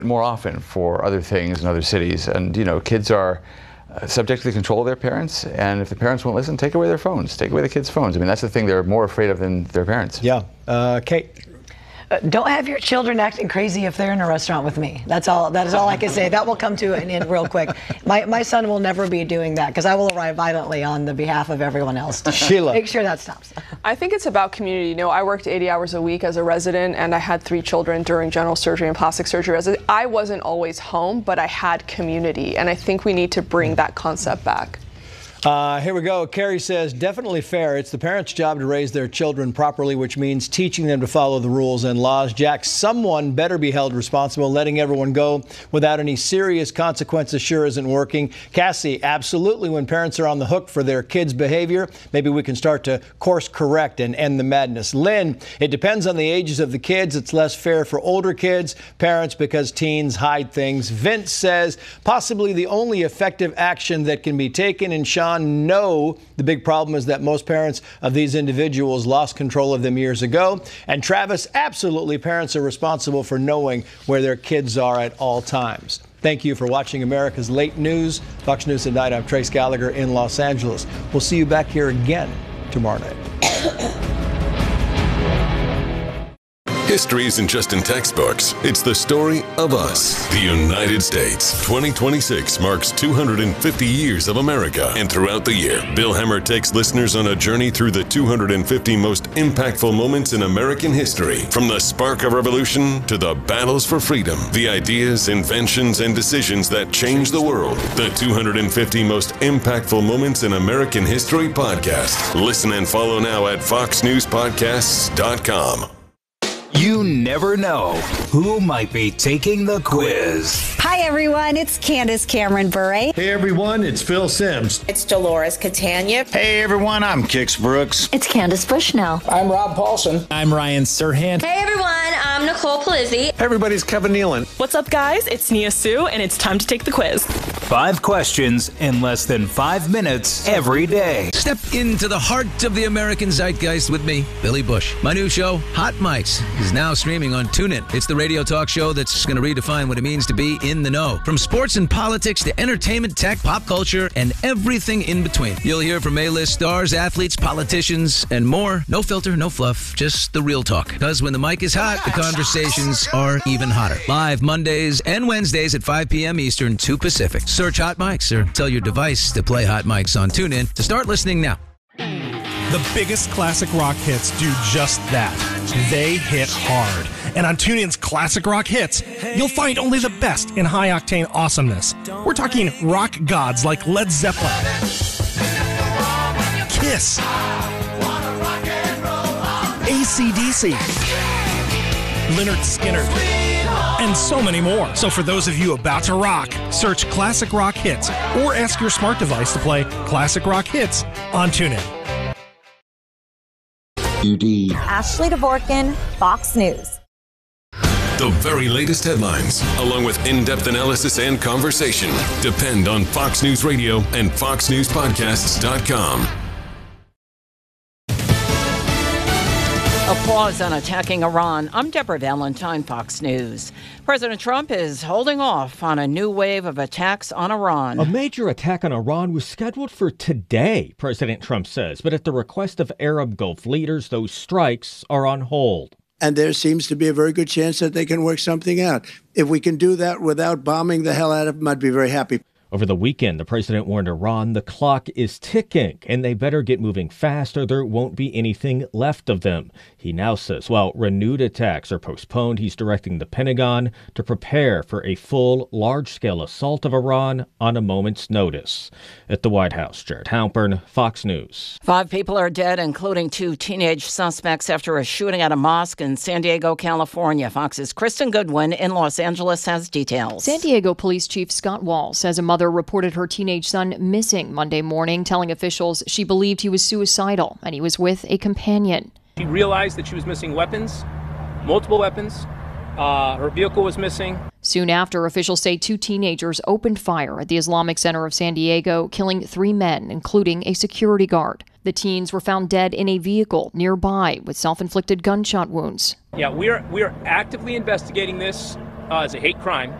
more often for other things in other cities. And, kids are subject to the control of their parents, and if the parents won't listen, take away their phones, take away the kids' phones. I mean, that's the thing they're more afraid of than their parents. Yeah. Kate? Don't have your children acting crazy if they're in a restaurant with me. That is all I can say. That will come to an end real quick. My son will never be doing that because I will arrive violently on the behalf of everyone else. Sheila. Make sure that stops. I think it's about community. I worked 80 hours a week as a resident, and I had 3 children during general surgery and plastic surgery. I wasn't always home, but I had community, and I think we need to bring that concept back. Here we go. Carrie says, definitely fair. It's the parents' job to raise their children properly, which means teaching them to follow the rules and laws. Jack, someone better be held responsible. Letting everyone go without any serious consequences sure isn't working. Cassie, absolutely. When parents are on the hook for their kids' behavior, maybe we can start to course correct and end the madness. Lynn, it depends on the ages of the kids. It's less fair for older kids, parents, because teens hide things. Vince says, possibly the only effective action that can be taken. And Sean, no, the big problem is that most parents of these individuals lost control of them years ago. And Travis, absolutely, parents are responsible for knowing where their kids are at all times. Thank you for watching America's Late News. Fox News at Night. I'm Trace Gallagher in Los Angeles. We'll see you back here again tomorrow night. History isn't just in textbooks. It's the story of us. The United States. 2026 marks 250 years of America. And throughout the year, Bill Hemmer takes listeners on a journey through the 250 most impactful moments in American history. From the spark of revolution to the battles for freedom. The ideas, inventions, and decisions that changed the world. The 250 most impactful moments in American history podcast. Listen and follow now at foxnewspodcasts.com. You never know who might be taking the quiz. Hi, everyone. It's Candace Cameron Bure. Hey, everyone. It's Phil Simms. It's Dolores Catania. Hey, everyone. I'm Kix Brooks. It's Candace Bushnell. I'm Rob Paulson. I'm Ryan Serhant. Hey, everyone. I'm Nicole Palizzi. Hey, everybody. It's Kevin Nealon. What's up, guys? It's Nia Sue, and it's time to take the quiz. 5 questions in less than 5 minutes every day. Step into the heart of the American zeitgeist with me, Billy Bush. My new show, Hot Mics, is now streaming on TuneIn. It's the radio talk show that's going to redefine what it means to be in the know. From sports and politics to entertainment, tech, pop culture, and everything in between. You'll hear from A-list stars, athletes, politicians, and more. No filter, no fluff, just the real talk. Because when the mic is hot, the conversations are even hotter. Live Mondays and Wednesdays at 5 p.m. Eastern, 2 Pacific. Search Hot Mics or tell your device to play Hot Mics on TuneIn to start listening now. The biggest classic rock hits do just that. They hit hard. And on TuneIn's Classic Rock Hits, you'll find only the best in high-octane awesomeness. We're talking rock gods like Led Zeppelin, Kiss, AC/DC, Lynyrd Skynyrd, and so many more. So for those of you about to rock, search Classic Rock Hits or ask your smart device to play Classic Rock Hits on TuneIn. Ashley Dvorkin, Fox News. The very latest headlines, along with in-depth analysis and conversation, depend on Fox News Radio and foxnewspodcasts.com. A pause on attacking Iran. I'm Deborah Valentine, Fox News. President Trump is holding off on a new wave of attacks on Iran. A major attack on Iran was scheduled for today, President Trump says. But at the request of Arab Gulf leaders, those strikes are on hold. And there seems to be a very good chance that they can work something out. If we can do that without bombing the hell out of them, I'd be very happy. Over the weekend, the president warned Iran the clock is ticking and they better get moving fast or there won't be anything left of them. He now says, while renewed attacks are postponed, he's directing the Pentagon to prepare for a full, large-scale assault of Iran on a moment's notice. At the White House, Jared Halpern, Fox News. 5 people are dead, including 2 teenage suspects after a shooting at a mosque in San Diego, California. Fox's Kristen Goodwin in Los Angeles has details. San Diego Police Chief Scott Wall says a mother reported her teenage son missing Monday morning, telling officials she believed he was suicidal and he was with a companion. She realized that she was missing weapons, multiple weapons. Her vehicle was missing. Soon after, officials say 2 teenagers opened fire at the Islamic Center of San Diego, killing 3 men, including a security guard. The teens were found dead in a vehicle nearby with self-inflicted gunshot wounds. Yeah, we are actively investigating this. as a hate crime.